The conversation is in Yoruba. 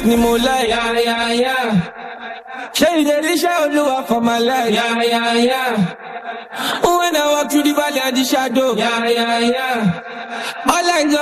ni mo like. Shey dey reach Oluwa for my life. When I walk through the valley and the shadow. All I